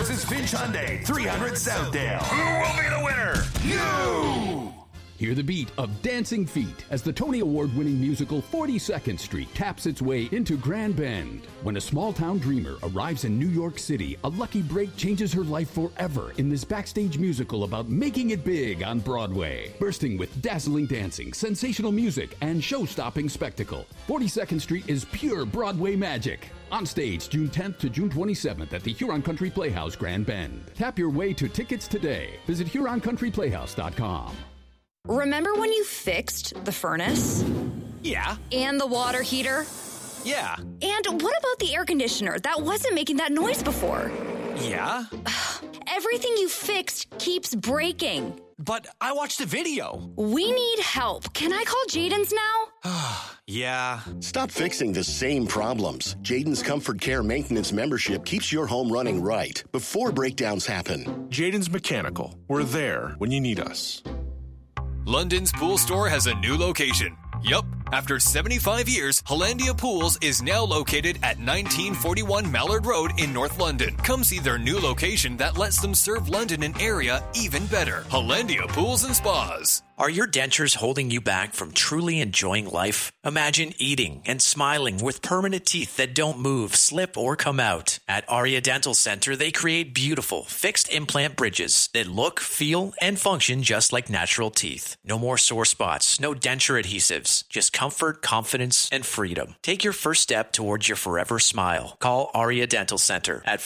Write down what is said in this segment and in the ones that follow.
versus Finch Hyundai, 300 Southdale. Who will be the winner? You! Hear the beat of Dancing Feet as the Tony Award-winning musical 42nd Street taps its way into Grand Bend. When a small-town dreamer arrives in New York City, a lucky break changes her life forever in this backstage musical about making it big on Broadway. Bursting with dazzling dancing, sensational music, and show-stopping spectacle, 42nd Street is pure Broadway magic. On stage June 10th to June 27th at the Huron Country Playhouse, Grand Bend. Tap your way to tickets today. Visit HuronCountryPlayhouse.com. Remember when you fixed the furnace? Yeah. And the water heater? Yeah. And what about the air conditioner that wasn't making that noise before? Yeah. Everything you fixed keeps breaking. But I watched the video. We need help. Can I call Jaden's now? Yeah. Stop fixing the same problems. Jaden's Comfort Care Maintenance membership keeps your home running right before breakdowns happen. Jaden's Mechanical. We're there when you need us. London's Pool Store has a new location. Yup, after 75 years, Hollandia Pools is now located at 1941 Mallard Road in North London. Come see their new location that lets them serve London and area even better. Hollandia Pools and Spas. Are your dentures holding you back from truly enjoying life? Imagine eating and smiling with permanent teeth that don't move, slip, or come out. At Aria Dental Center, they create beautiful, fixed implant bridges that look, feel, and function just like natural teeth. No more sore spots, no denture adhesives, just comfort, confidence, and freedom. Take your first step towards your forever smile. Call Aria Dental Center at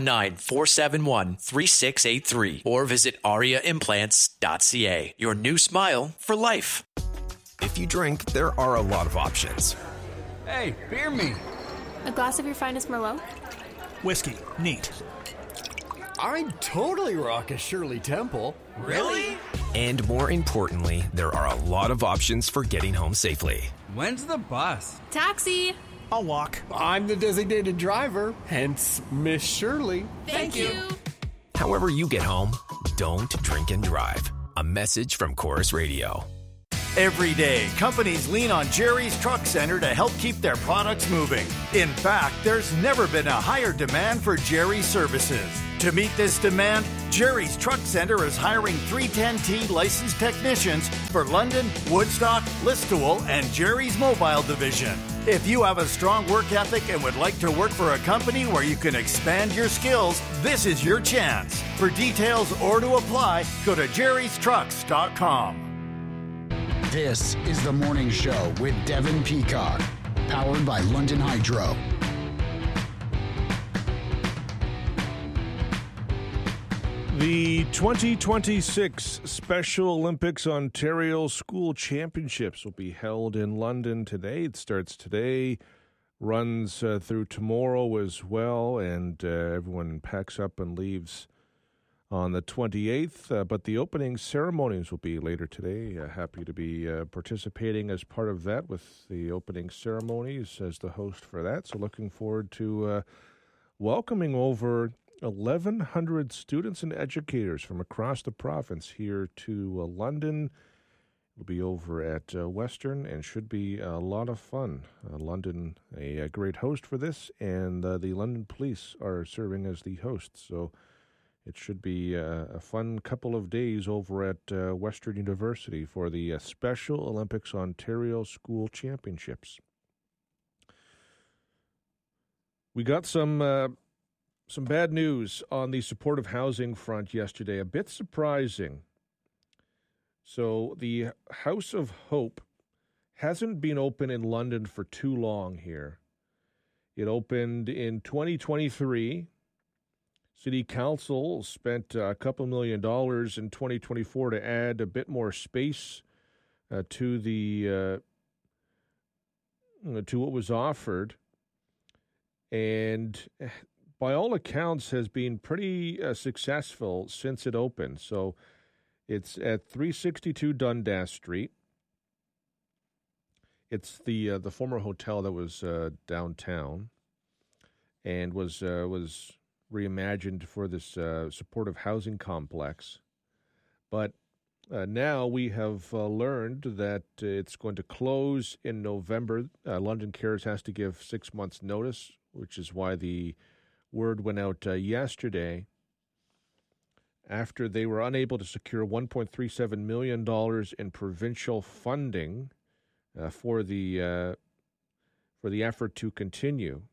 519-471-3683 or visit ariaimplants.ca. Your new smile for life. If you drink, there are a lot of options. Hey, beer me. A glass of your finest Merlot? Whiskey. Neat. I'd totally rock a Shirley Temple. Really? And more importantly, there are a lot of options for getting home safely. When's the bus? Taxi. I'll walk. I'm the designated driver, hence Miss Shirley. Thank you. However you get home, don't drink and drive. A message from Chorus Radio. Every day, companies lean on Jerry's Truck Center to help keep their products moving. In fact, there's never been a higher demand for Jerry's services. To meet this demand, Jerry's Truck Center is hiring 310T licensed technicians for London, Woodstock, Listowel, and Jerry's Mobile Division. If you have a strong work ethic and would like to work for a company where you can expand your skills, this is your chance. For details or to apply, go to jerrystrucks.com. This is The Morning Show with Devin Peacock, powered by London Hydro. The 2026 Special Olympics Ontario School Championships will be held in London today. It starts today, runs through tomorrow as well, and everyone packs up and leaves on the 28th, but the opening ceremonies will be later today. Happy to be participating as part of that with the opening ceremonies as the host for that. So looking forward to welcoming over 1,100 students and educators from across the province here to London. It'll be over at Western and should be a lot of fun. London, a great host for this, and the London Police are serving as the hosts. So it should be a fun couple of days over at Western University for the Special Olympics Ontario School Championships. We got some bad news on the supportive housing front yesterday, a bit surprising. So the House of Hope hasn't been open in London for too long here. It opened in 2023. City Council spent a couple $1 million in 2024 to add a bit more space to what was offered, and by all accounts has been pretty successful since it opened. So it's at 362 Dundas Street. It's the former hotel that was downtown and was reimagined for this supportive housing complex. But now we have learned that it's going to close in November. London Cares has to give 6 months' notice, which is why the word went out yesterday after they were unable to secure $1.37 million in provincial funding for the effort to continue.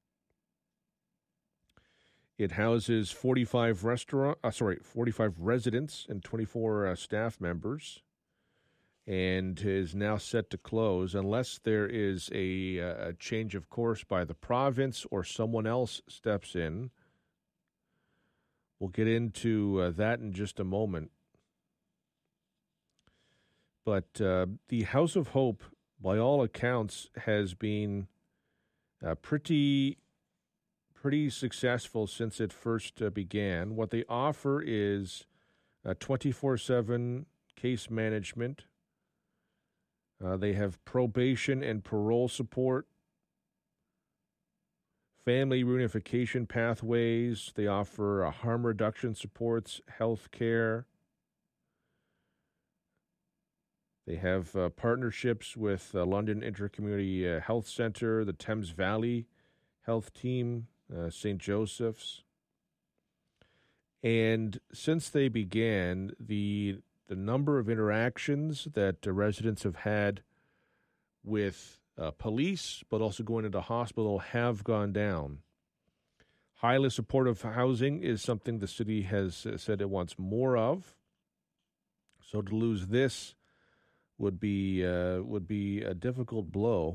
It houses 45 residents and 24 staff members, and is now set to close unless there is a change of course by the province or someone else steps in. We'll get into that in just a moment. But the House of Hope, by all accounts, has been pretty successful since it first began. What they offer is 24/7 case management. They have probation and parole support, family reunification pathways. They offer harm reduction supports, health care. They have partnerships with London Intercommunity Health Centre, the Thames Valley Health Team, St. Joseph's. And since they began, the number of interactions that residents have had with police, but also going into hospital, have gone down. Highly supportive housing is something the city has said it wants more of. So to lose this would be a difficult blow.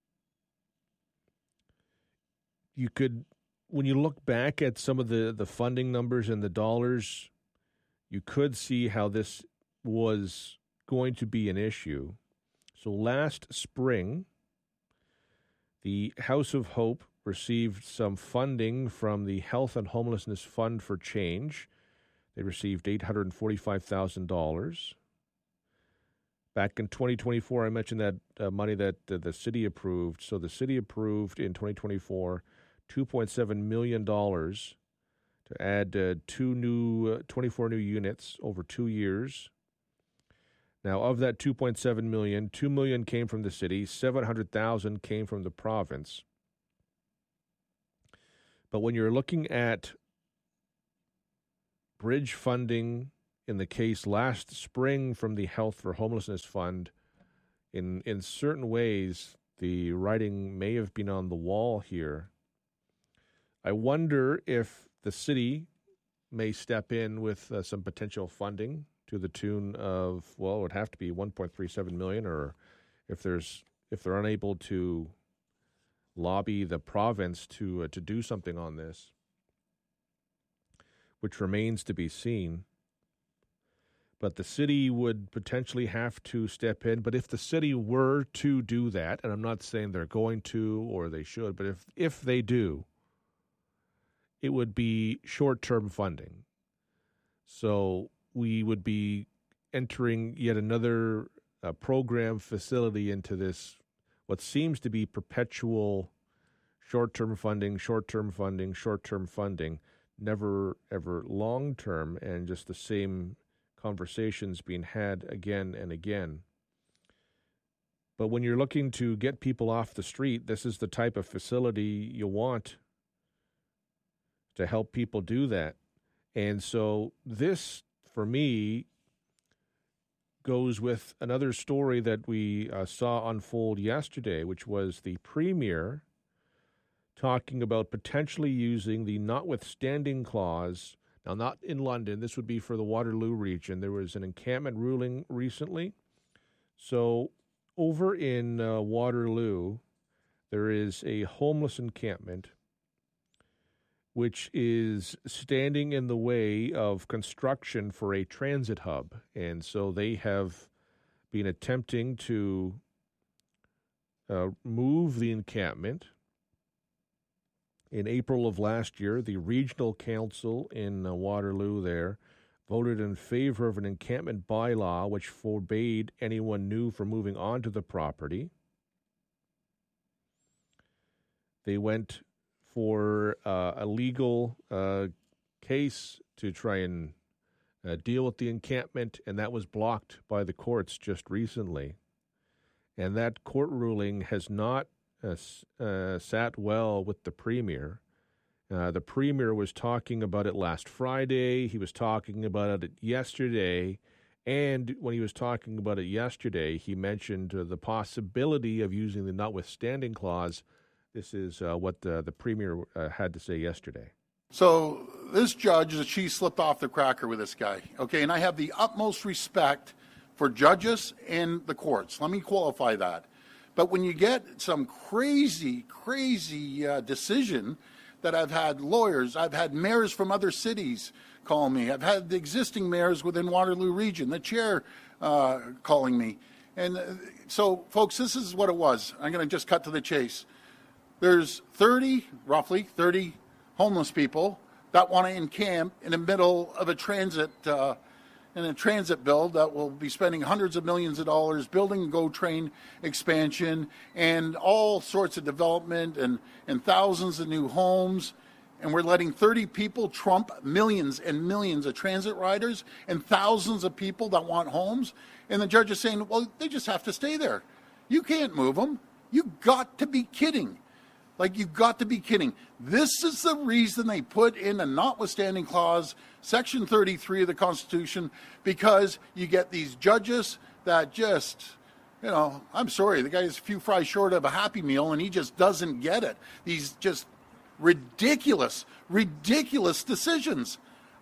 You could, when you look back at some of the funding numbers and the dollars, you could see how this was going to be an issue. So last spring, the House of Hope received some funding from the Health and Homelessness Fund for Change. They received $845,000. Back in 2024, I mentioned that money that the city approved. So the city approved in 2024 $2.7 million to add 24 new units over 2 years. Now, of that $2.7 million, $2 million came from the city, $700,000 came from the province. But when you're looking at bridge funding in the case last spring from the Health for Homelessness Fund, in certain ways, the writing may have been on the wall here. I wonder if the city may step in with some potential funding to the tune of, well, it would have to be $1.37 million, or if they're unable to lobby the province to do something on this, which remains to be seen. But the city would potentially have to step in. But if the city were to do that, and I'm not saying they're going to or they should, but if they do, it would be short-term funding. So we would be entering yet another program facility into this, what seems to be perpetual short-term funding, never ever long-term, and just the same conversations being had again and again. But when you're looking to get people off the street, this is the type of facility you want to help people do that. And so this, for me, goes with another story that we saw unfold yesterday, which was the Premier talking about potentially using the notwithstanding clause. Now, not in London. This would be for the Waterloo region. There was an encampment ruling recently. So over in Waterloo, there is a homeless encampment which is standing in the way of construction for a transit hub. And so they have been attempting to move the encampment. In April of last year, the regional council in Waterloo there voted in favor of an encampment bylaw which forbade anyone new from moving onto the property. They went for a legal case to try and deal with the encampment, and that was blocked by the courts just recently. And that court ruling has not sat well with the Premier, The Premier was talking about it last Friday. He was talking about it yesterday. And when he was talking about it yesterday, he mentioned the possibility of using the notwithstanding clause. This is what the Premier had to say yesterday. So this judge, she slipped off the cracker with this guy. Okay, and I have the utmost respect for judges and the courts. Let me qualify that. But when you get some crazy decision that I've had lawyers, I've had mayors from other cities call me. I've had the existing mayors within Waterloo Region, the chair calling me. And so, folks, this is what it was. I'm going to just cut to the chase. There's roughly 30 homeless people that want to encamp in the middle of a transit build that will be spending hundreds of millions of dollars building a GO train expansion and all sorts of development and thousands of new homes. And we're letting 30 people trump millions and millions of transit riders and thousands of people that want homes. And the judge is saying, well, they just have to stay there. You can't move them. You've got to be kidding. You've got to be kidding. This is the reason they put in a notwithstanding clause, Section 33 of the Constitution, because you get these judges that just, I'm sorry, the guy is a few fries short of a Happy Meal and he just doesn't get it. These just ridiculous decisions.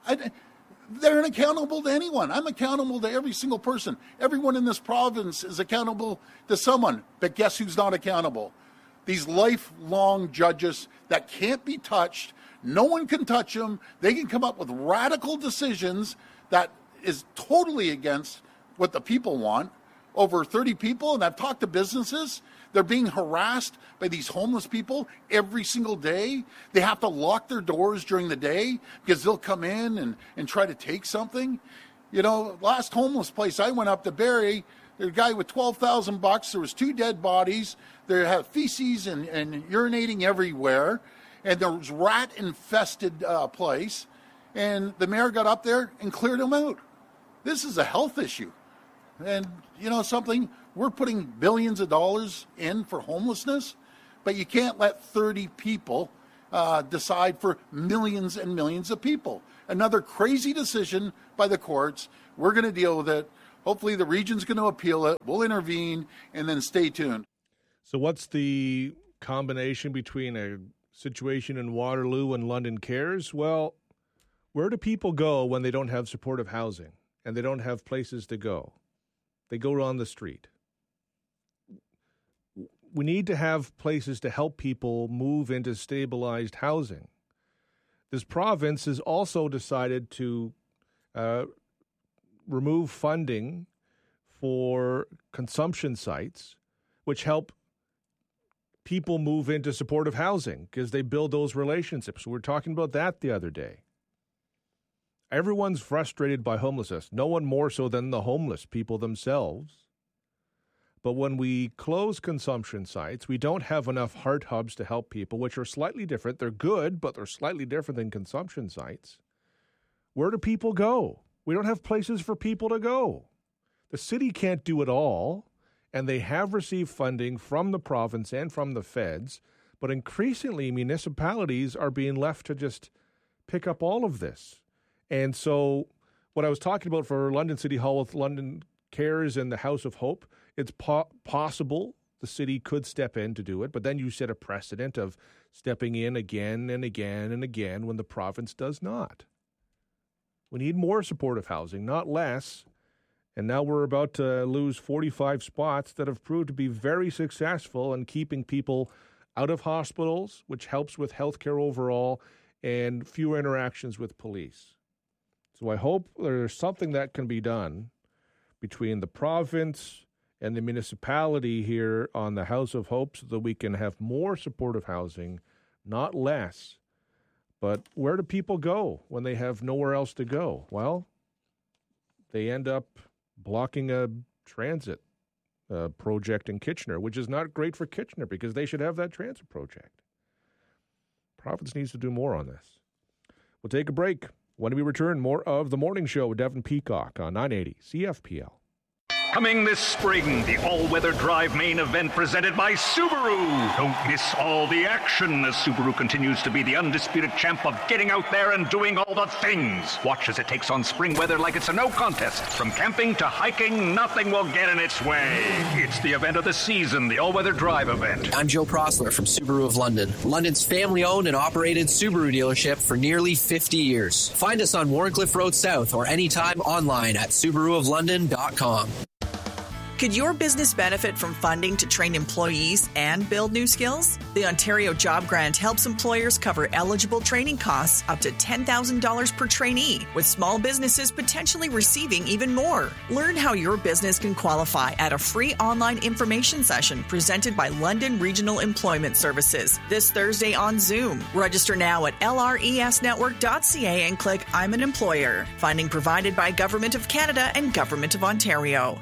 They're unaccountable to anyone. I'm accountable to every single person. Everyone in this province is accountable to someone. But guess who's not accountable? These lifelong judges that can't be touched. No one can touch them. They can come up with radical decisions that is totally against what the people want. Over 30 people, and I've talked to businesses, they're being harassed by these homeless people every single day. They have to lock their doors during the day because they'll come in and try to take something. Last homeless place I went up to Barrie, there's a guy with $12,000. There was 2 dead bodies. They had feces and urinating everywhere. And there was rat-infested place. And the mayor got up there and cleared them out. This is a health issue. And something, we're putting billions of dollars in for homelessness, but you can't let 30 people decide for millions and millions of people. Another crazy decision by the courts. We're going to deal with it. Hopefully the region's going to appeal it. We'll intervene, and then stay tuned. So what's the combination between a situation in Waterloo and London Cares? Well, where do people go when they don't have supportive housing and they don't have places to go? They go on the street. We need to have places to help people move into stabilized housing. This province has also decided to remove funding for consumption sites, which help people move into supportive housing because they build those relationships. We were talking about that the other day. Everyone's frustrated by homelessness, no one more so than the homeless people themselves. But when we close consumption sites, we don't have enough heart hubs to help people, which are slightly different. They're good, but they're slightly different than consumption sites. Where do people go? We don't have places for people to go. The city can't do it all, and they have received funding from the province and from the feds, but increasingly municipalities are being left to just pick up all of this. And so what I was talking about for London City Hall with London Cares and the House of Hope, it's possible the city could step in to do it, but then you set a precedent of stepping in again and again and again when the province does not. We need more supportive housing, not less. And now we're about to lose 45 spots that have proved to be very successful in keeping people out of hospitals, which helps with healthcare overall, and fewer interactions with police. So I hope there's something that can be done between the province and the municipality here on the House of Hope so that we can have more supportive housing, not less. But where do people go when they have nowhere else to go? Well, they end up blocking a transit project in Kitchener, which is not great for Kitchener because they should have that transit project. Province needs to do more on this. We'll take a break. When we return, more of The Morning Show with Devin Peacock on 980 CFPL. Coming this spring, the all-weather drive main event presented by Subaru. Don't miss all the action as Subaru continues to be the undisputed champ of getting out there and doing all the things. Watch as it takes on spring weather like it's a no contest. From camping to hiking, nothing will get in its way. It's the event of the season, the all-weather drive event. I'm Joe Prosler from Subaru of London, London's family-owned and operated Subaru dealership for nearly 50 years. Find us on Warncliffe Road South or anytime online at SubaruofLondon.com. Could your business benefit from funding to train employees and build new skills? The Ontario Job Grant helps employers cover eligible training costs up to $10,000 per trainee, with small businesses potentially receiving even more. Learn how your business can qualify at a free online information session presented by London Regional Employment Services this Thursday on Zoom. Register now at lresnetwork.ca and click I'm an Employer. Funding provided by Government of Canada and Government of Ontario.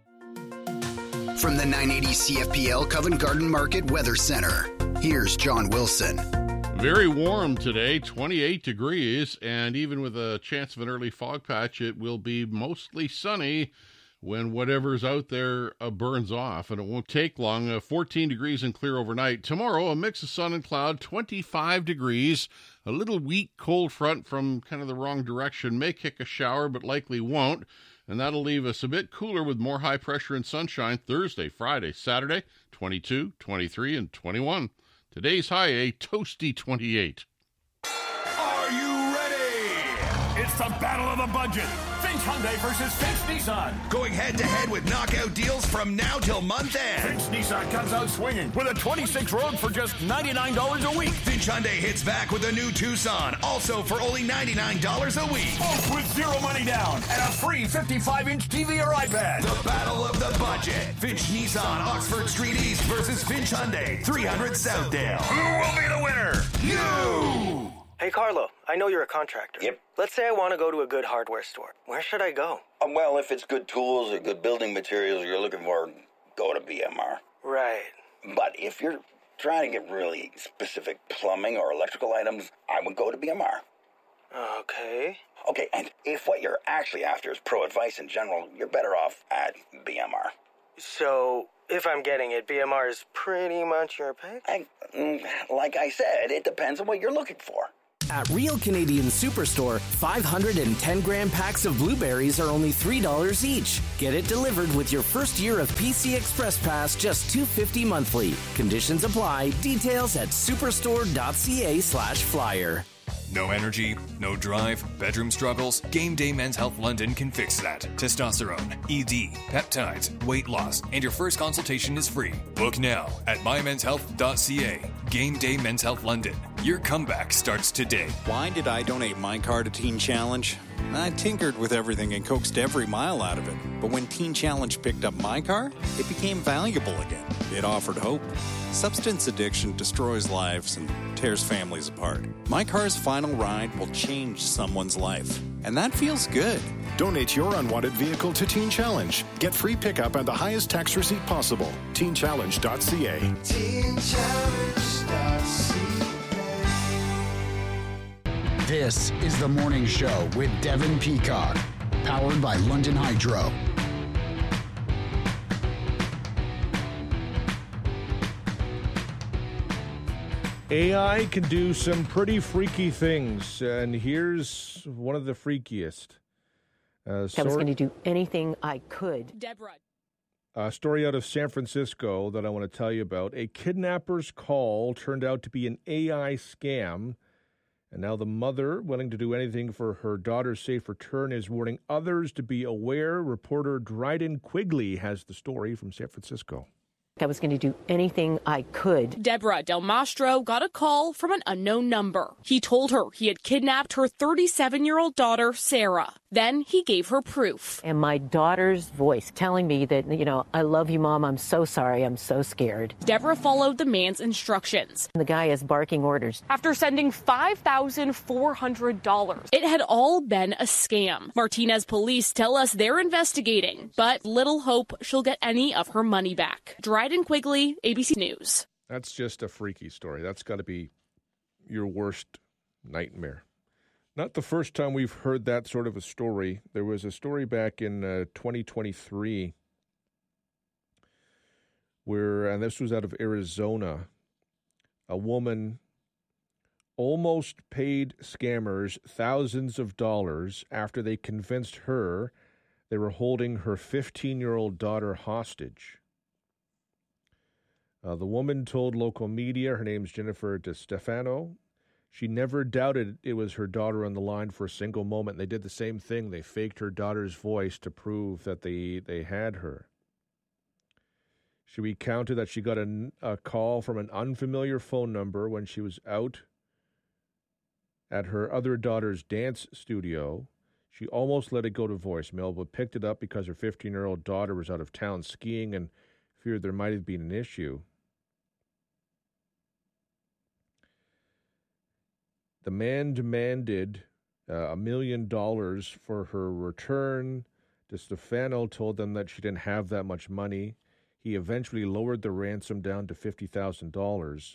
From the 980 CFPL Covent Garden Market Weather Center, here's John Wilson. Very warm today, 28 degrees, and even with a chance of an early fog patch, it will be mostly sunny when whatever's out there burns off, and it won't take long. 14 degrees and clear overnight. Tomorrow, a mix of sun and cloud, 25 degrees. A little weak cold front from kind of the wrong direction may kick a shower, but likely won't. And that'll leave us a bit cooler with more high pressure and sunshine Thursday, Friday, Saturday, 22, 23, and 21. Today's high, a toasty 28. Are you ready? It's the battle of the budget. Finch Hyundai versus Finch Nissan. Going head-to-head with knockout deals from now till month end. Finch Nissan comes out swinging with a 26 Rogue for just $99 a week. Finch Hyundai hits back with a new Tucson, also for only $99 a week. Both with zero money down and a free 55-inch TV or iPad. The battle of the budget. Finch Nissan, Oxford Street East versus Finch Hyundai, 300 Southdale. Who will be the winner? You! Hey, Carlo, I know you're a contractor. Yep. Let's say I want to go to a good hardware store. Where should I go? Well, if it's good tools or good building materials you're looking for, go to BMR. Right. But if you're trying to get really specific plumbing or electrical items, I would go to BMR. Okay. Okay, and if what you're actually after is pro advice in general, you're better off at BMR. So, if I'm getting it, BMR is pretty much your pick? Like I said, it depends on what you're looking for. At Real Canadian Superstore, 510-gram packs of blueberries are only $3 each. Get it delivered with your first year of PC Express Pass, just $2.50 monthly. Conditions apply. Details at superstore.ca/flyer. No energy, no drive, bedroom struggles? Game Day Men's Health London can fix that. Testosterone, ED, peptides, weight loss, and your first consultation is free. Book now at mymenshealth.ca. Game Day Men's Health London. Your comeback starts today. Why did I donate my car to Teen Challenge? I tinkered with everything and coaxed every mile out of it. But when Teen Challenge picked up my car, it became valuable again. It offered hope. Substance addiction destroys lives and tears families apart. My car's final ride will change someone's life. And that feels good. Donate your unwanted vehicle to Teen Challenge. Get free pickup and the highest tax receipt possible. TeenChallenge.ca. TeenChallenge.ca. This is The Morning Show with Devin Peacock, powered by London Hydro. AI can do some pretty freaky things, and here's one of the freakiest. I was going to do anything I could. Deborah. A story out of San Francisco that I want to tell you about. A kidnapper's call turned out to be an AI scam, and now the mother, willing to do anything for her daughter's safe return, is warning others to be aware. Reporter Dryden Quigley has the story from San Francisco. I was going to do anything I could. Deborah Del Mastro got a call from an unknown number. He told her he had kidnapped her 37-year-old daughter, Sarah. Then he gave her proof. And my daughter's voice telling me that, I love you, Mom. I'm so sorry. I'm so scared. Deborah followed the man's instructions. The guy is barking orders. After sending $5,400, it had all been a scam. Martinez police tell us they're investigating, but little hope she'll get any of her money back. Dryden Quigley, ABC News. That's just a freaky story. That's got to be your worst nightmare. Not the first time we've heard that sort of a story. There was a story back in 2023 and this was out of Arizona, a woman almost paid scammers thousands of dollars after they convinced her they were holding her 15-year-old daughter hostage. The woman told local media, her name's Jennifer DeStefano, she never doubted it was her daughter on the line for a single moment. They did the same thing. They faked her daughter's voice to prove that they had her. She recounted that she got a call from an unfamiliar phone number when she was out at her other daughter's dance studio. She almost let it go to voicemail, but picked it up because her 15-year-old daughter was out of town skiing and feared there might have been an issue. The man demanded $1 million for her return. DeStefano told them that she didn't have that much money. He eventually lowered the ransom down to $50,000.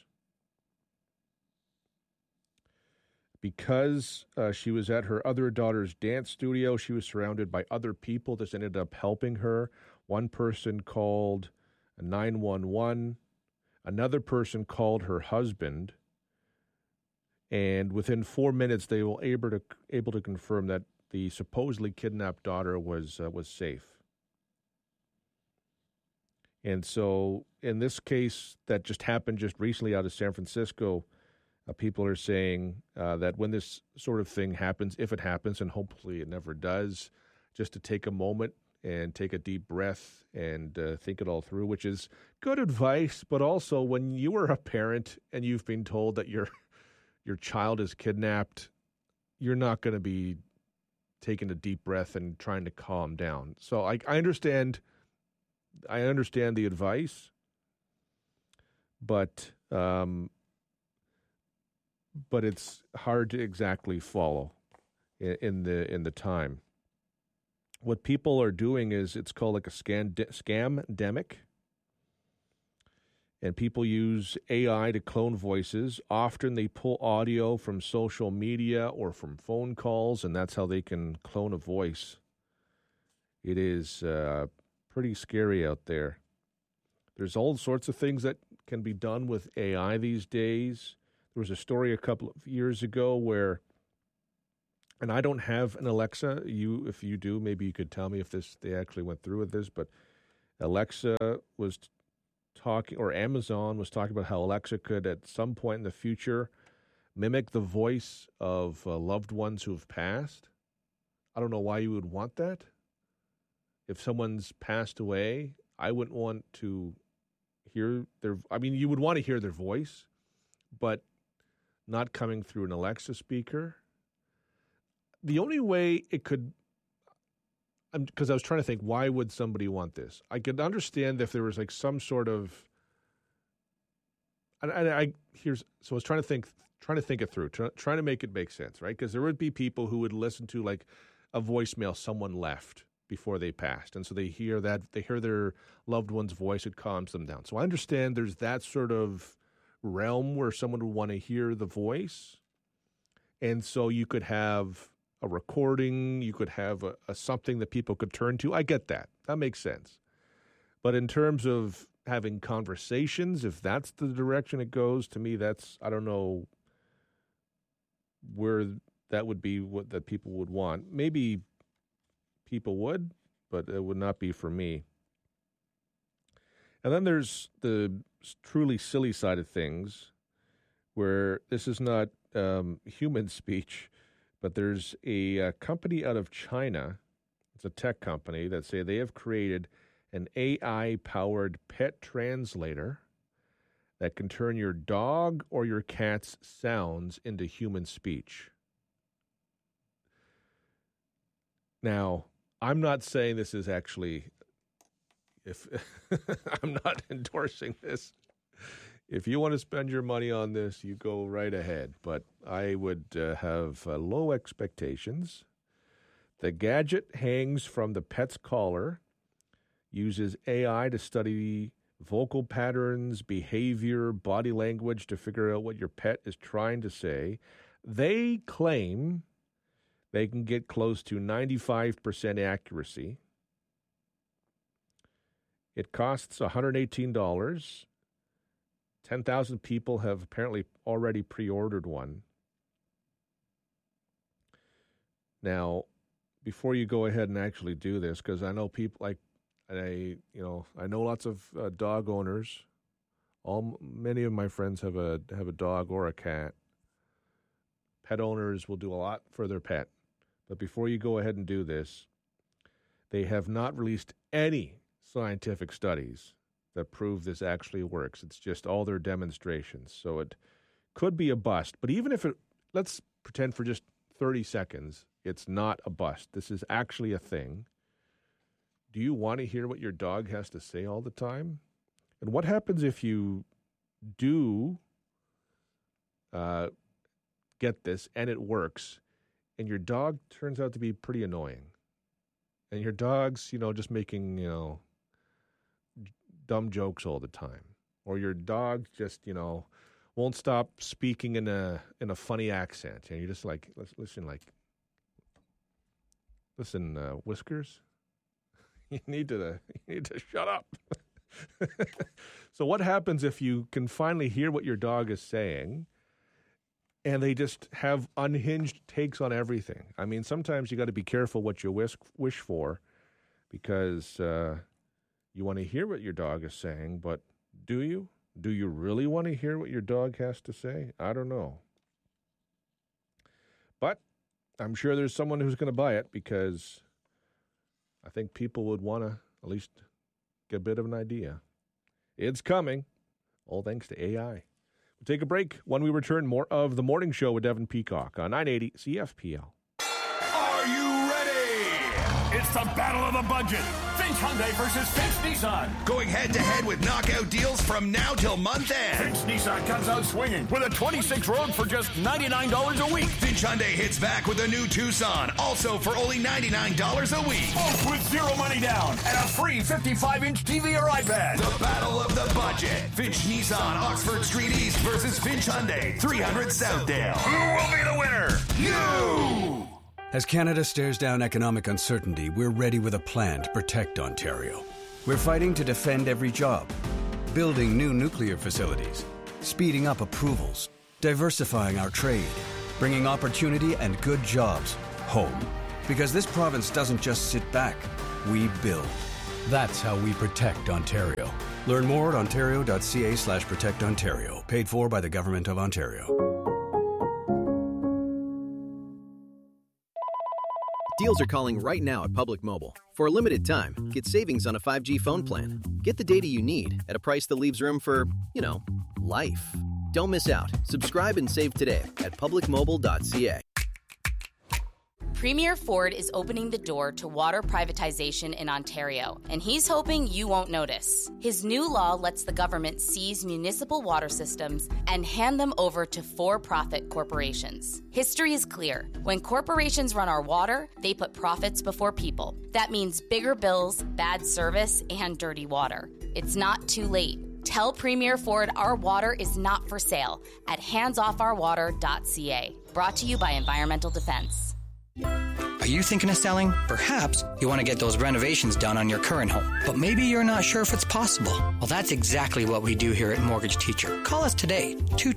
Because she was at her other daughter's dance studio, she was surrounded by other people. This ended up helping her. One person called 911. Another person called her husband. And within 4 minutes, they were able to confirm that the supposedly kidnapped daughter was safe. And so, in this case that just happened just recently out of San Francisco, people are saying that when this sort of thing happens, if it happens, and hopefully it never does, just to take a moment and take a deep breath and think it all through, which is good advice. But also, when you are a parent and you've been told that your child is kidnapped, you're not going to be taking a deep breath and trying to calm down. So I understand the advice, but it's hard to exactly follow in the time. What people are doing is it's called like a scamdemic. And people use AI to clone voices. Often they pull audio from social media or from phone calls, and that's how they can clone a voice. It is pretty scary out there. There's all sorts of things that can be done with AI these days. There was a story a couple of years ago where, and I don't have an Alexa. If you do, maybe you could tell me if they actually went through with this, but Alexa was talking, or Amazon was talking about how Alexa could at some point in the future mimic the voice of loved ones who have passed. I don't know why you would want that. If someone's passed away, I wouldn't want to hear you would want to hear their voice, but not coming through an Alexa speaker. The only way it could, because I was trying to think, why would somebody want this? I could understand if there was like some sort of, so I was trying to think it through, trying to make it make sense, right? Because there would be people who would listen to like a voicemail someone left before they passed, and so they hear their loved one's voice, it calms them down. So I understand there's that sort of realm where someone would want to hear the voice, and so you could have a recording, you could have a something that people could turn to. I get that. That makes sense. But in terms of having conversations, if that's the direction it goes, to me, I don't know where that would be what that people would want. Maybe people would, but it would not be for me. And then there's the truly silly side of things, where this is not human speech, but there's a company out of China, it's a tech company, that say they have created an AI-powered pet translator that can turn your dog or your cat's sounds into human speech. Now, I'm not saying this is actually, I'm not endorsing this. If you want to spend your money on this, you go right ahead. But I would have low expectations. The gadget hangs from the pet's collar, uses AI to study vocal patterns, behavior, body language to figure out what your pet is trying to say. They claim they can get close to 95% accuracy. It costs $118. 10,000 people have apparently already pre-ordered one. Now, before you go ahead and actually do this, because I know people I know lots of dog owners. Many of my friends have a dog or a cat. Pet owners will do a lot for their pet. But before you go ahead and do this, they have not released any scientific studies that prove this actually works. It's just all their demonstrations. So it could be a bust. But even if let's pretend for just 30 seconds, it's not a bust. This is actually a thing. Do you want to hear what your dog has to say all the time? And what happens if you do get this and it works, and your dog turns out to be pretty annoying? And your dog's, just making, dumb jokes all the time. Or your dog just, won't stop speaking in a funny accent. And you're just like, listen, Whiskers, you need to shut up. So what happens if you can finally hear what your dog is saying and they just have unhinged takes on everything? I mean, sometimes you got to be careful what you wish for, because you want to hear what your dog is saying, but do you? Do you really want to hear what your dog has to say? I don't know. But I'm sure there's someone who's going to buy it, because I think people would want to at least get a bit of an idea. It's coming, all thanks to AI. We'll take a break. When we return, more of The Morning Show with Devin Peacock on 980 CFPL. Are you ready? It's the battle of the budget. Finch Hyundai versus Finch Nissan. Going head-to-head with knockout deals from now till month end. Finch Nissan comes out swinging with a 26 Rogue for just $99 a week. Finch Hyundai hits back with a new Tucson, also for only $99 a week. Both with zero money down and a free 55-inch TV or iPad. The battle of the budget. Finch Nissan, Oxford Street East versus Finch Hyundai, 300 Southdale. Who will be the winner? You! As Canada stares down economic uncertainty, we're ready with a plan to protect Ontario. We're fighting to defend every job, building new nuclear facilities, speeding up approvals, diversifying our trade, bringing opportunity and good jobs home. Because this province doesn't just sit back, we build. That's how we protect Ontario. Learn more at ontario.ca/protectontario. Paid for by the Government of Ontario. Deals are calling right now at Public Mobile. For a limited time, get savings on a 5G phone plan. Get the data you need at a price that leaves room for, life. Don't miss out. Subscribe and save today at publicmobile.ca. Premier Ford is opening the door to water privatization in Ontario, and he's hoping you won't notice. His new law lets the government seize municipal water systems and hand them over to for-profit corporations. History is clear. When corporations run our water, they put profits before people. That means bigger bills, bad service, and dirty water. It's not too late. Tell Premier Ford our water is not for sale at handsoffourwater.ca. Brought to you by Environmental Defense. Are you thinking of selling? Perhaps you want to get those renovations done on your current home, but maybe you're not sure if it's possible. Well, that's exactly what we do here at Mortgage Teacher. Call us today,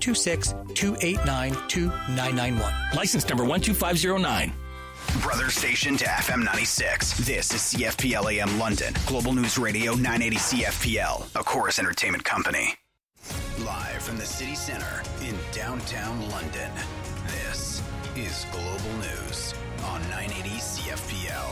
226-289-2991. License number 12509. Brother station to FM 96. This is CFPL AM London. Global News Radio 980 CFPL, a Chorus Entertainment company. Live from the city center in downtown London, this is Global News on 980 CFPL.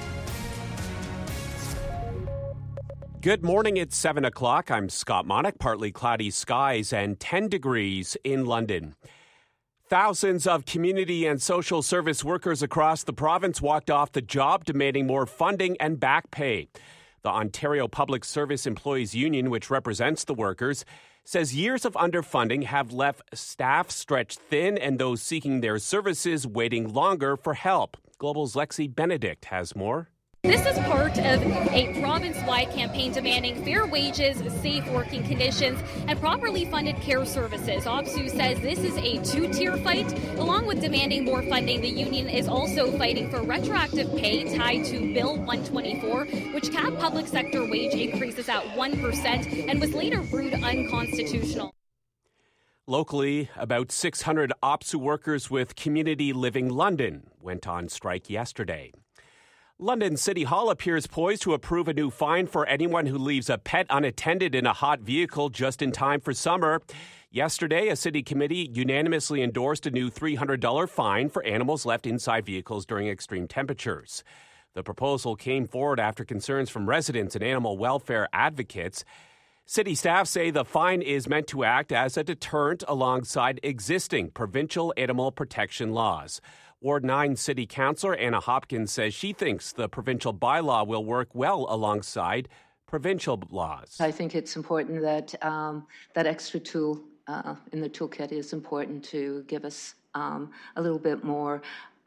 Good morning, it's 7 o'clock. I'm Scott Monick. Partly cloudy skies and 10 degrees in London. Thousands of community and social service workers across the province walked off the job, demanding more funding and back pay. The Ontario Public Service Employees Union, which represents the workers, says years of underfunding have left staff stretched thin and those seeking their services waiting longer for help. Global's Lexi Benedict has more. This is part of a province-wide campaign demanding fair wages, safe working conditions, and properly funded care services. OPSEU says this is a two-tier fight. Along with demanding more funding, the union is also fighting for retroactive pay tied to Bill 124, which capped public sector wage increases at 1% and was later ruled unconstitutional. Locally, about 600 OPSEU workers with Community Living London went on strike yesterday. London City Hall appears poised to approve a new fine for anyone who leaves a pet unattended in a hot vehicle just in time for summer. Yesterday, a city committee unanimously endorsed a new $300 fine for animals left inside vehicles during extreme temperatures. The proposal came forward after concerns from residents and animal welfare advocates. City staff say the fine is meant to act as a deterrent alongside existing provincial animal protection laws. Ward 9 City Councillor Anna Hopkins says she thinks the provincial bylaw will work well alongside provincial laws. I think it's important that that extra tool in the toolkit is important to give us a little bit more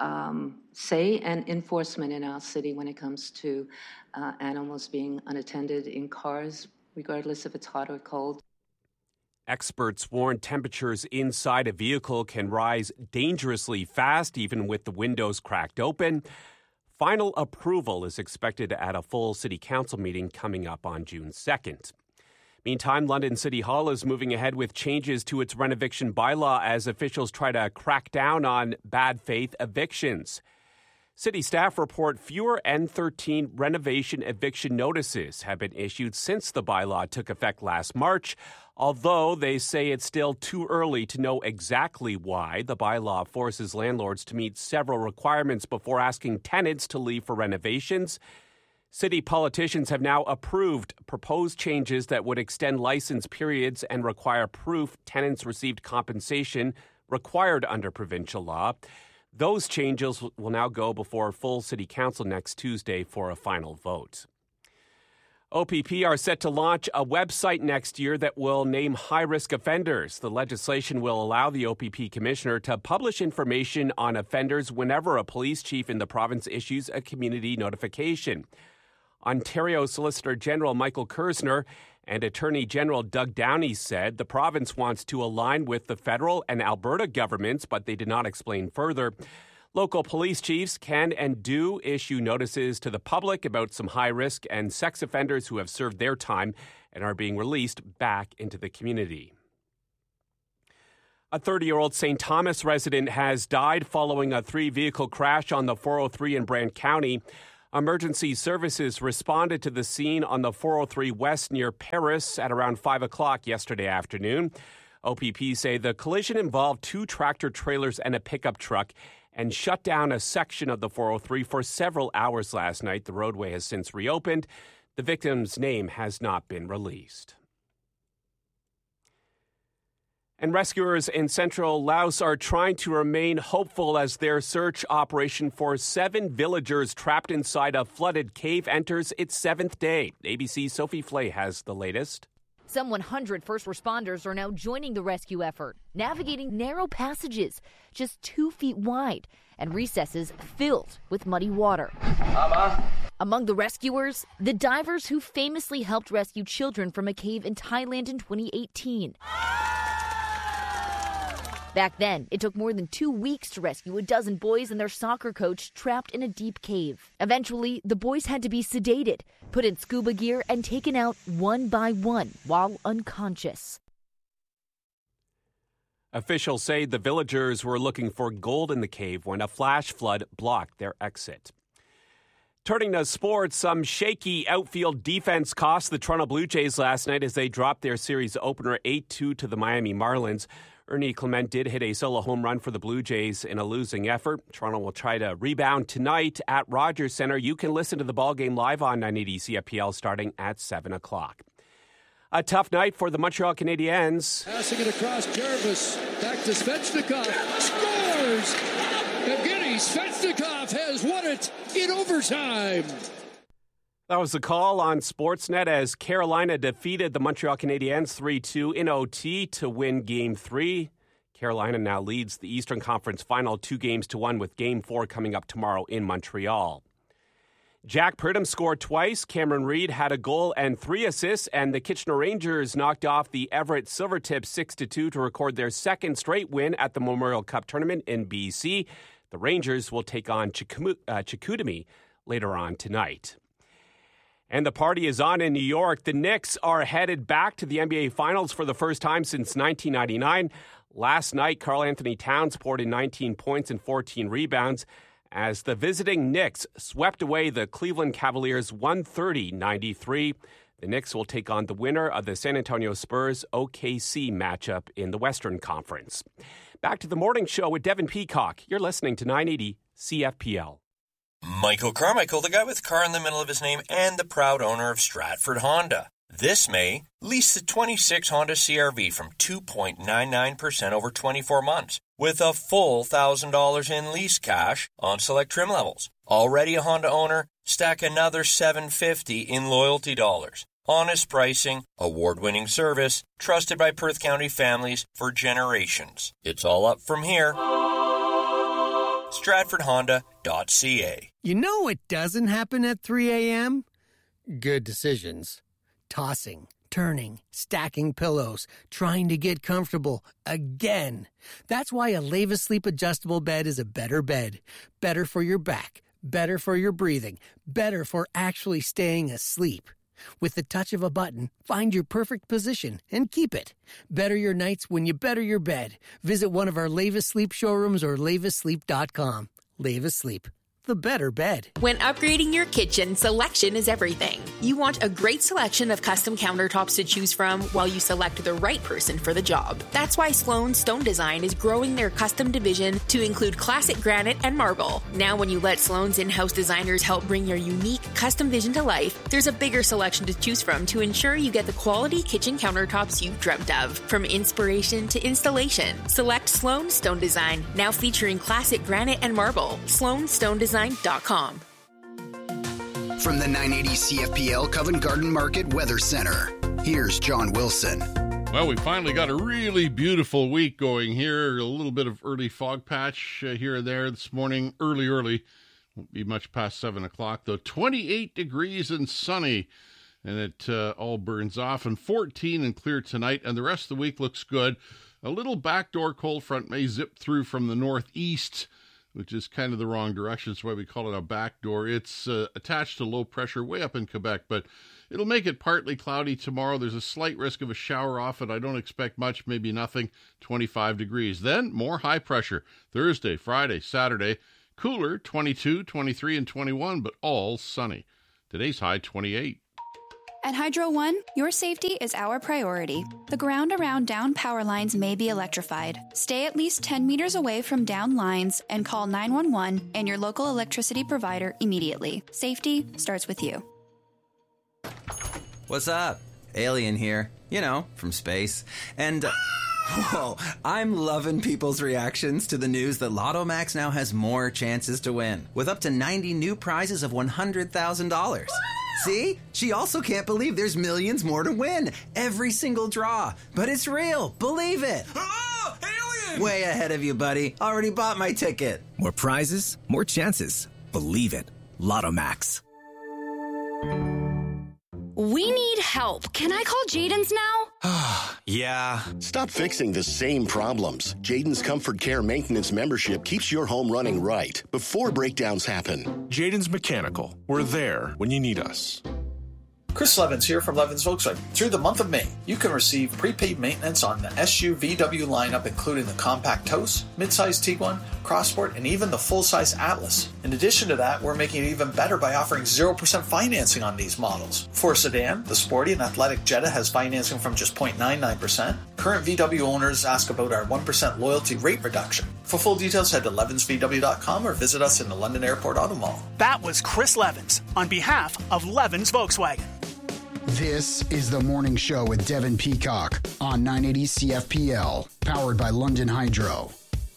say and enforcement in our city when it comes to animals being unattended in cars, regardless if it's hot or cold. Experts warn temperatures inside a vehicle can rise dangerously fast, even with the windows cracked open. Final approval is expected at a full City Council meeting coming up on June 2nd. Meantime, London City Hall is moving ahead with changes to its renovation bylaw as officials try to crack down on bad faith evictions. City staff report fewer N13 renovation eviction notices have been issued since the bylaw took effect last March, although they say it's still too early to know exactly why. The bylaw forces landlords to meet several requirements before asking tenants to leave for renovations. City politicians have now approved proposed changes that would extend license periods and require proof tenants received compensation required under provincial law. Those changes will now go before full City Council next Tuesday for a final vote. OPP are set to launch a website next year that will name high-risk offenders. The legislation will allow the OPP commissioner to publish information on offenders whenever a police chief in the province issues a community notification. Ontario Solicitor General Michael Kersner and Attorney General Doug Downey said the province wants to align with the federal and Alberta governments, but they did not explain further. Local police chiefs can and do issue notices to the public about some high-risk and sex offenders who have served their time and are being released back into the community. A 30-year-old St. Thomas resident has died following a 3-vehicle crash on the 403 in Brant County. Emergency services responded to the scene on the 403 West near Paris at around 5 o'clock yesterday afternoon. OPP say the collision involved 2 tractor trailers and a pickup truck and shut down a section of the 403 for several hours last night. The roadway has since reopened. The victim's name has not been released. And rescuers in central Laos are trying to remain hopeful as their search operation for 7 villagers trapped inside a flooded cave enters its 7th day. ABC's Sophie Flay has the latest. Some 100 first responders are now joining the rescue effort, navigating narrow passages just 2 feet wide and recesses filled with muddy water. Among the rescuers, the divers who famously helped rescue children from a cave in Thailand in 2018. Back then, it took more than 2 weeks to rescue a dozen boys and their soccer coach trapped in a deep cave. Eventually, the boys had to be sedated, put in scuba gear, and taken out one by one while unconscious. Officials say the villagers were looking for gold in the cave when a flash flood blocked their exit. Turning to sports, some shaky outfield defense cost the Toronto Blue Jays last night as they dropped their series opener 8-2 to the Miami Marlins. Ernie Clement did hit a solo home run for the Blue Jays in a losing effort. Toronto will try to rebound tonight at Rogers Centre. You can listen to the ballgame live on 980 CFPL starting at 7 o'clock. A tough night for the Montreal Canadiens. Passing it across Jarvis. Back to Svechnikov. Scores! Evgeny Svechnikov has won it in overtime. That was the call on Sportsnet as Carolina defeated the Montreal Canadiens 3-2 in OT to win Game 3. Carolina now leads the Eastern Conference Final 2-1 with Game 4 coming up tomorrow in Montreal. Jack Pridham scored twice. Cameron Reid had a goal and 3 assists, and the Kitchener Rangers knocked off the Everett Silvertips 6-2 to record their second straight win at the Memorial Cup tournament in BC. The Rangers will take on Chicoutimi later on tonight. And the party is on in New York. The Knicks are headed back to the NBA Finals for the first time since 1999. Last night, Karl-Anthony Towns poured in 19 points and 14 rebounds as the visiting Knicks swept away the Cleveland Cavaliers 130-93. The Knicks will take on the winner of the San Antonio Spurs-OKC matchup in the Western Conference. Back to the morning show with Devin Peacock. You're listening to 980 CFPL. Michael Carmichael, the guy with car in the middle of his name and the proud owner of Stratford Honda. This May, lease the 26 Honda CR-V from 2.99% over 24 months with a full $1,000 in lease cash on select trim levels. Already a Honda owner? Stack another $750 in loyalty dollars. Honest pricing, award-winning service, trusted by Perth County families for generations. It's all up from here. StratfordHonda.ca. You know what doesn't happen at 3 a.m.? Good decisions. Tossing, turning, stacking pillows, trying to get comfortable again. That's why a Leva Sleep adjustable bed is a better bed. Better for your back, better for your breathing, better for actually staying asleep. With the touch of a button, find your perfect position and keep it. Better your nights when you better your bed. Visit one of our Leva Sleep showrooms or levasleep.com. Leva Sleep. The better bed. When upgrading your kitchen, selection is everything. You want a great selection of custom countertops to choose from while you select the right person for the job. That's why Sloan Stone Design is growing their custom division to include classic granite and marble. Now when you let Sloan's in-house designers help bring your unique custom vision to life, there's a bigger selection to choose from to ensure you get the quality kitchen countertops you've dreamt of. From inspiration to installation, select Sloan Stone Design, now featuring classic granite and marble. SloanStoneDesign.com. From the 980 CFPL Covent Garden Market Weather Center, here's John Wilson. Well, we finally got a really beautiful week going here. A little bit of early fog patch here and there this morning. Early. Won't be much past 7 o'clock, though. 28 degrees and sunny, and it all burns off. And 14 and clear tonight, and the rest of the week looks good. A little backdoor cold front may zip through from the northeast, which is kind of the wrong direction. That's why we call it a backdoor. It's attached to low pressure way up in Quebec, but it'll make it partly cloudy tomorrow. There's a slight risk of a shower off it. I don't expect much, maybe nothing. 25 degrees. Then more high pressure. Thursday, Friday, Saturday. Cooler, 22, 23, and 21, but all sunny. Today's high, 28. At Hydro One, your safety is our priority. The ground around down power lines may be electrified. Stay at least 10 meters away from down lines and call 911 and your local electricity provider immediately. Safety starts with you. What's up? Alien here. You know, from space. And, whoa, I'm loving people's reactions to the news that Lotto Max now has more chances to win, with up to 90 new prizes of $100,000. See? She also can't believe there's millions more to win. Every single draw. But it's real. Believe it. Oh, alien! Way ahead of you, buddy. Already bought my ticket. More prizes, more chances. Believe it. Lotto Max. We need help. Can I call Jaden's now? Yeah. Stop fixing the same problems. Jaden's Comfort Care Maintenance membership keeps your home running right before breakdowns happen. Jaden's Mechanical. We're there when you need us. Chris Levins here from Levins Volkswagen. Through the month of May, you can receive prepaid maintenance on the SUVW lineup, including the compact Taos, midsize Tiguan, Crossport, and even the full-size Atlas. In addition to that, we're making it even better by offering 0% financing on these models. For sedan, the sporty and athletic Jetta has financing from just 0.99%. Current VW owners ask about our 1% loyalty rate reduction. For full details, head to levinsvw.com or visit us in the London Airport Auto Mall. That was Chris Levins on behalf of Levins Volkswagen. This is the morning show with Devin Peacock on 980 CFPL, powered by London Hydro.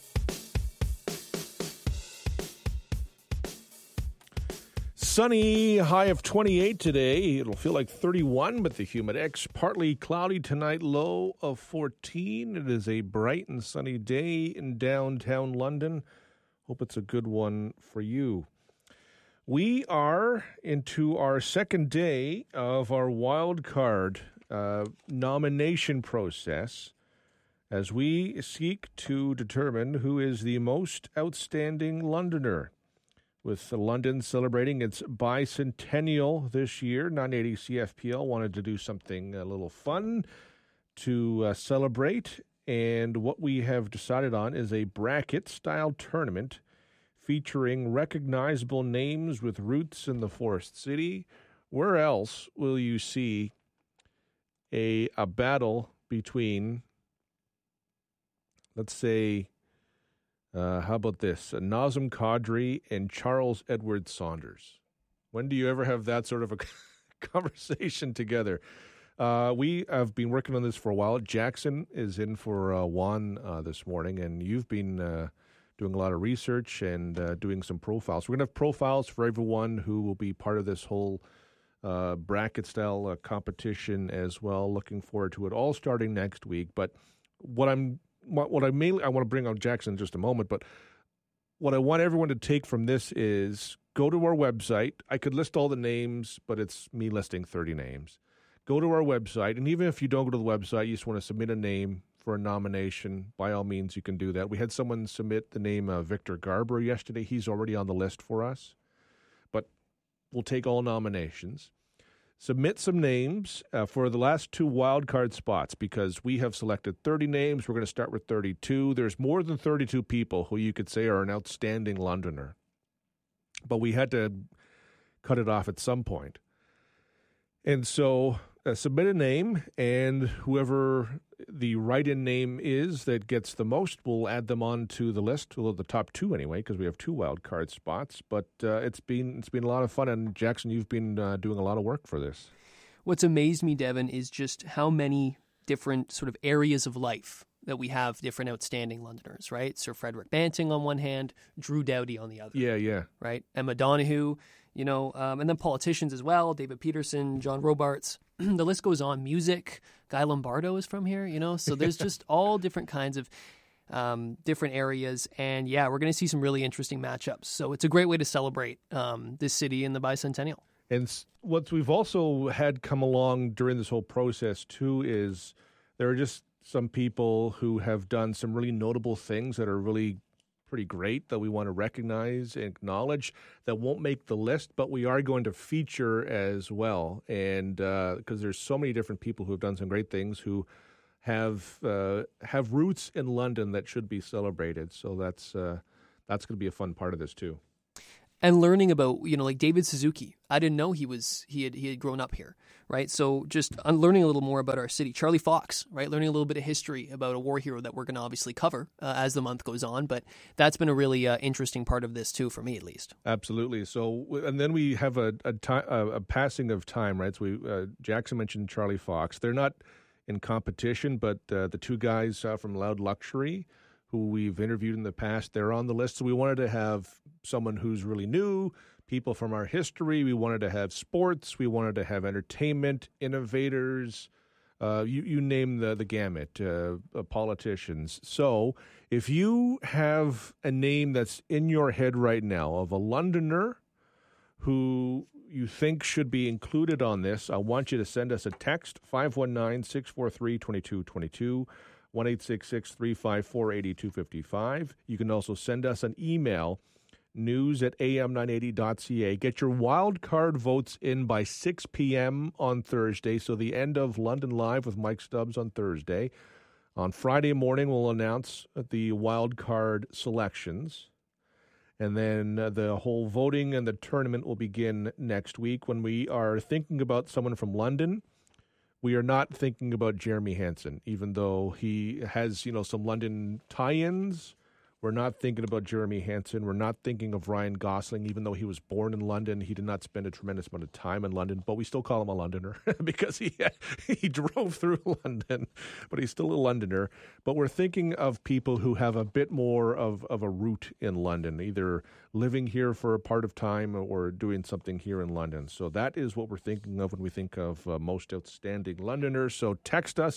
Sunny, high of 28 today. It'll feel like 31, but the Humidex. Partly cloudy tonight, low of 14. It is a bright and sunny day in downtown London. Hope it's a good one for you. We are into our second day of our wild card nomination process as we seek to determine who is the most outstanding Londoner. With London celebrating its bicentennial this year, 980 CFPL wanted to do something a little fun to celebrate. And what we have decided on is a bracket-style tournament featuring recognizable names with roots in the Forest City. Where else will you see a battle between, let's say, how about this? Nazem Kadri and Charles Edward Saunders. When do you ever have that sort of a conversation together? We have been working on this for a while. Jackson is in for Juan this morning, and you've been doing a lot of research and doing some profiles. We're going to have profiles for everyone who will be part of this whole bracket-style competition as well. Looking forward to it all starting next week. But I want to bring on Jackson in just a moment, but what I want everyone to take from this is go to our website. I could list all the names, but it's me listing 30 names. Go to our website, and even if you don't go to the website, you just want to submit a name for a nomination, by all means, you can do that. We had someone submit the name of Victor Garber yesterday. He's already on the list for us, but we'll take all nominations. Submit some names for the last two wildcard spots because we have selected 30 names. We're going to start with 32. There's more than 32 people who you could say are an outstanding Londoner, but we had to cut it off at some point. And so submit a name, and whoever the write-in name is that gets the most, we'll add them on to the list, well, the top two anyway, because we have two wild card spots. But it's been a lot of fun, and Jackson, you've been doing a lot of work for this. What's amazed me, Devin, is just how many different sort of areas of life that we have different outstanding Londoners, right? Sir Frederick Banting on one hand, Drew Doughty on the other. Yeah. Right? Emma Donoghue, and then politicians as well, David Peterson, John Robarts. The list goes on. Music, Guy Lombardo is from here, so there's just all different kinds of different areas. And yeah, we're going to see some really interesting matchups. So it's a great way to celebrate this city in the bicentennial. And what we've also had come along during this whole process too is there are just some people who have done some really notable things that are really pretty great that we want to recognize and acknowledge that won't make the list, but we are going to feature as well. And because there's so many different people who have done some great things who have roots in London that should be celebrated. So that's going to be a fun part of this too. And learning about, like David Suzuki. I didn't know he had grown up here, right? So just learning a little more about our city. Charlie Fox, right? Learning a little bit of history about a war hero that we're going to obviously cover as the month goes on. But that's been a really interesting part of this too, for me at least. Absolutely. So, and then we have a passing of time, right? So Jackson mentioned Charlie Fox. They're not in competition, but the two guys from Loud Luxury, who we've interviewed in the past, they're on the list. So we wanted to have someone who's really new, people from our history. We wanted to have sports. We wanted to have entertainment, innovators. You name the gamut, politicians. So if you have a name that's in your head right now of a Londoner who you think should be included on this, I want you to send us a text, 519-643-2222. 1-866-354-8255. You can also send us an email, news@am980.ca. Get your wild card votes in by 6 p.m. on Thursday, so the end of London Live with Mike Stubbs on Thursday. On Friday morning, we'll announce the wild card selections. And then the whole voting and the tournament will begin next week. When we are thinking about someone from London, we are not thinking about Jeremy Hansen, even though he has, some London tie-ins. We're not thinking about Jeremy Hansen. We're not thinking of Ryan Gosling, even though he was born in London. He did not spend a tremendous amount of time in London, but we still call him a Londoner because he drove through London, but he's still a Londoner. But we're thinking of people who have a bit more of a root in London, either living here for a part of time or doing something here in London. So that is what we're thinking of when we think of most outstanding Londoners. So text us,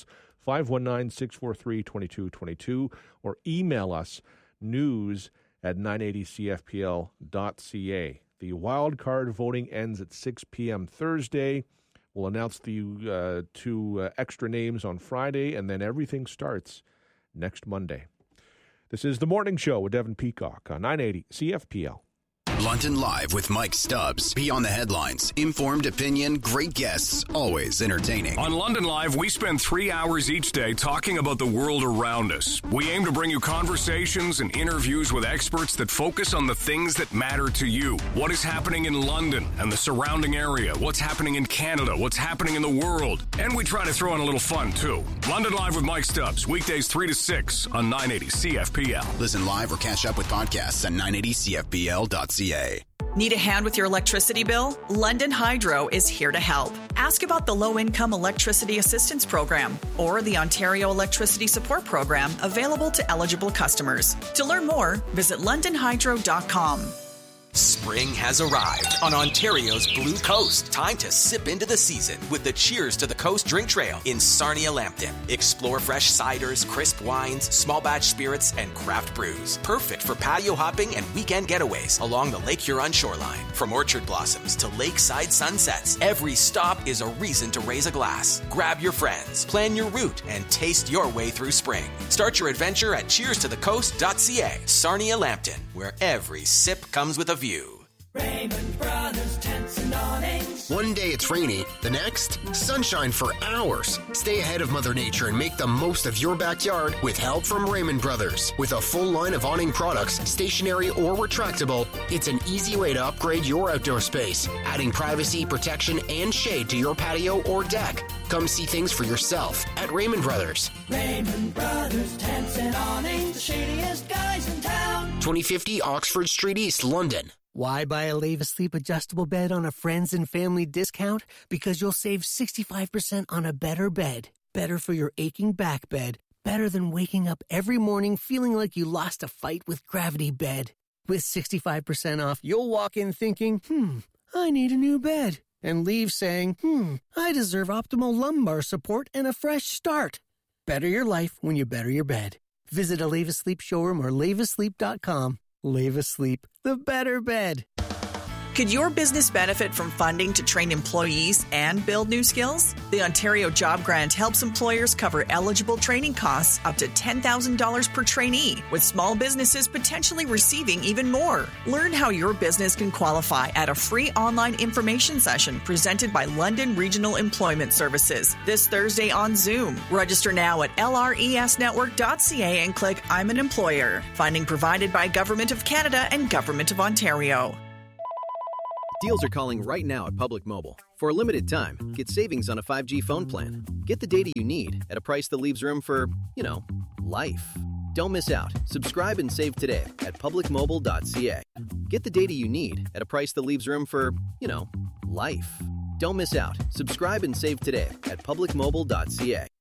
519-643-2222, or email us, news@980cfpl.ca. The wild card voting ends at 6 p.m. Thursday. We'll announce the two extra names on Friday, and then everything starts next Monday. This is The Morning Show with Devin Peacock on 980 CFPL. London Live with Mike Stubbs. Beyond the headlines. Informed opinion, great guests, always entertaining. On London Live, we spend 3 hours each day talking about the world around us. We aim to bring you conversations and interviews with experts that focus on the things that matter to you. What is happening in London and the surrounding area? What's happening in Canada? What's happening in the world? And we try to throw in a little fun, too. London Live with Mike Stubbs, weekdays 3 to 6 on 980 CFPL. Listen live or catch up with podcasts at 980CFPL.ca. Need a hand with your electricity bill? London Hydro is here to help. Ask about the Low-Income Electricity Assistance Program or the Ontario Electricity Support Program available to eligible customers. To learn more, visit londonhydro.com. Spring has arrived on Ontario's Blue Coast. Time to sip into the season with the Cheers to the Coast drink trail in Sarnia-Lambton. Explore fresh ciders, crisp wines, small batch spirits, and craft brews. Perfect for patio hopping and weekend getaways along the Lake Huron shoreline. From orchard blossoms to lakeside sunsets, every stop is a reason to raise a glass. Grab your friends, plan your route, and taste your way through spring. Start your adventure at cheerstothecoast.ca. Sarnia-Lambton, where every sip comes with a view. Raymond Brothers Tents and Awnings. One day it's rainy, the next, sunshine for hours. Stay ahead of Mother Nature and make the most of your backyard with help from Raymond Brothers. With a full line of awning products, stationary or retractable, it's an easy way to upgrade your outdoor space, adding privacy, protection, and shade to your patio or deck. Come see things for yourself at Raymond Brothers. Raymond Brothers Tents and Awnings, the shadiest guys in town. 2050 Oxford Street East, London. Why buy a Leva Sleep adjustable bed on a friends and family discount? Because you'll save 65% on a better bed. Better for your aching back bed. Better than waking up every morning feeling like you lost a fight with Gravity Bed. With 65% off, you'll walk in thinking, I need a new bed. And leave saying, I deserve optimal lumbar support and a fresh start. Better your life when you better your bed. Visit a Leva Sleep showroom or levasleep.com. Leva Sleep, the better bed. Could your business benefit from funding to train employees and build new skills? The Ontario Job Grant helps employers cover eligible training costs up to $10,000 per trainee, with small businesses potentially receiving even more. Learn how your business can qualify at a free online information session presented by London Regional Employment Services this Thursday on Zoom. Register now at lresnetwork.ca and click I'm an Employer. Funding provided by Government of Canada and Government of Ontario. Deals are calling right now at Public Mobile. For a limited time, get savings on a 5G phone plan. Get the data you need at a price that leaves room for, life. Don't miss out. Subscribe and save today at publicmobile.ca. Get the data you need at a price that leaves room for, life. Don't miss out. Subscribe and save today at publicmobile.ca.